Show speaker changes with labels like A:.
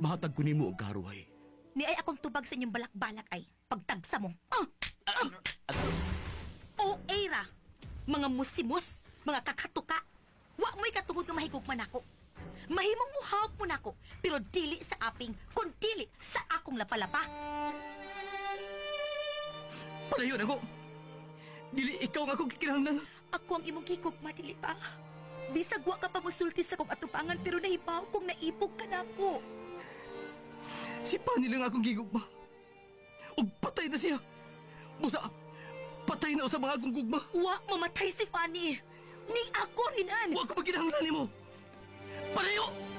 A: Mahatag ko nimo og karuhay.
B: Ni ay akong tubag sa inyong balak-balak ay pagtagsa mo. O era, mga musimos, mga kakatuka. Wa mo'y katungod nga mahigugman ako. Mahimong muhawak mo nako, pero dili sa aping, kun dili sa akong lapalapa.
A: Palayon ako. Dili ikaw nga akong kikinahanglan.
B: Ako ang imong higugma, dili pa. Bisag wa ka pa musulti sa kong atubangan, pero nahibaw kong naipog ka nako.
A: Si Pani lang akong gigugma. O patay na siya. Busa, patay na sa mga akong gugma.
B: Wa mamatay si Fanny. Ni ako rinan.
A: Huwag ko maginahanglan mo. Palayo!